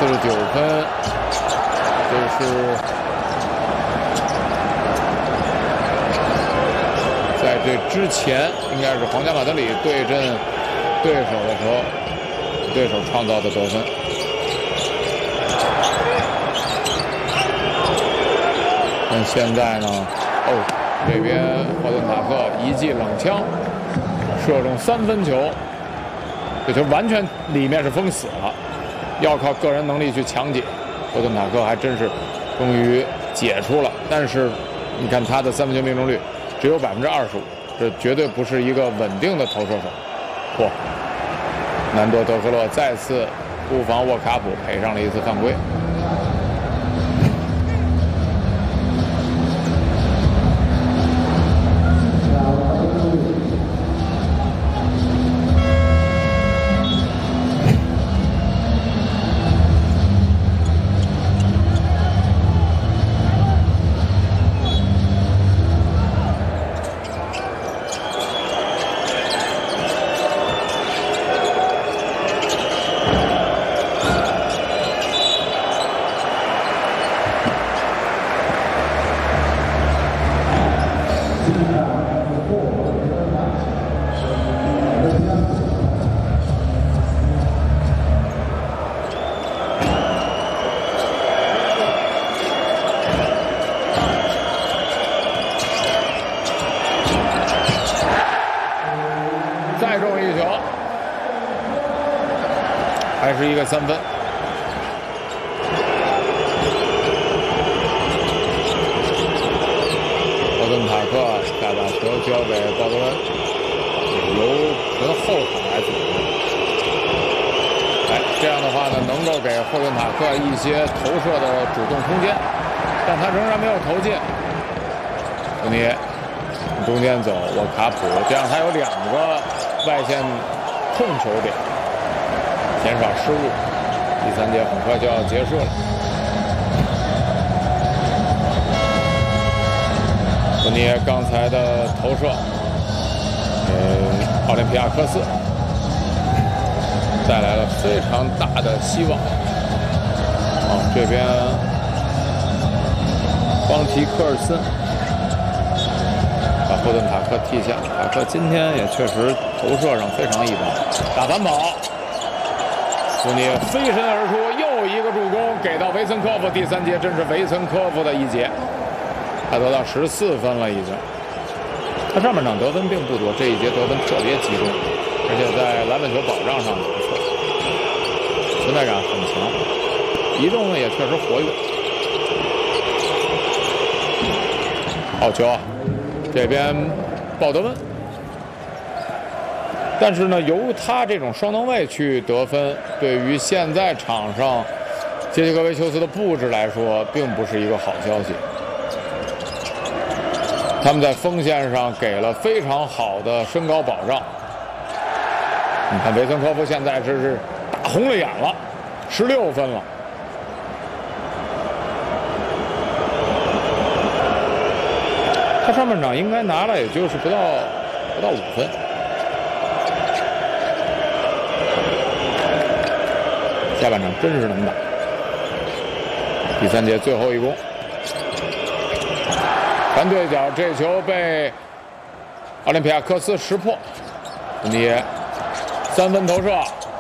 分，就是在这之前，应该是皇家马德里对阵对手的时候，对手创造的得分。但现在呢，这边霍顿塔克一记冷枪射中3分球，这球完全里面是封死了，要靠个人能力去抢解。霍顿塔克还真是终于解出了，但是你看他的3分球命中率只有25%，这绝对不是一个稳定的投射手。南多德克洛再次布防沃卡普，赔上了一次犯规。再中一球，还是一个3分。霍顿塔克再把球交给鲍德温，由纯后场来组织。这样的话呢，能够给霍顿塔克一些投射的主动空间，但他仍然没有投进。福尼中间走，沃卡普，这样他有2个外线控球点，减少失误。第3节很快就要结束了。福尼刚才的投射，奥林匹亚科斯带来了非常大的希望。这边邦提科尔森把霍顿塔克替下，塔克今天也确实投射上非常一般。打反跑，福尼飞身而出，又一个助攻给到维森科夫。第3节真是维森科夫的一节，他得到14分了已经。他上半场得分并不多，这一节得分特别集中，而且在篮板球保障上也不错，存在感很强，移动呢也确实活跃。好球啊！这边鲍德温，但是呢，由他这种双能卫去得分，对于现在场上杰西科维丘斯的布置来说，并不是一个好消息。他们在锋线上给了非常好的身高保障。你看维森科夫现在这是打红了眼了，16分了。他上半场应该拿了也就是不到5分。下半场真是能打。第3节最后一攻，反对角，这球被奥林匹亚科斯识破。你3分投射，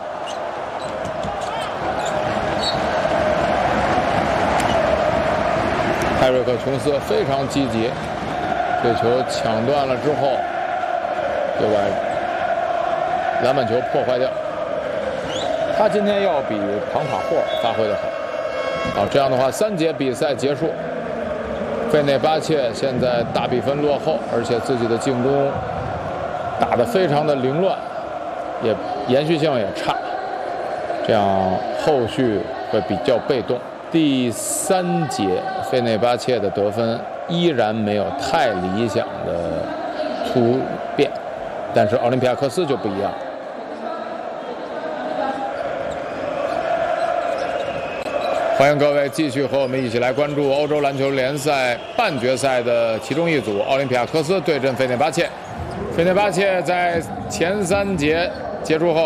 泰瑞克琼斯非常积极，这球抢断了之后，就把篮板球破坏掉。他今天要比庞塔霍尔发挥的好。这样的话，3节比赛结束。费内巴切现在大比分落后，而且自己的进攻打得非常的凌乱，也延续性也差，这样后续会比较被动。第3节费内巴切的得分依然没有太理想的突变，但是奥林匹亚科斯就不一样。欢迎各位继续和我们一起来关注欧洲篮球联赛半决赛的其中一组，奥林匹亚科斯对阵费内巴切。费内巴切在前3节结束后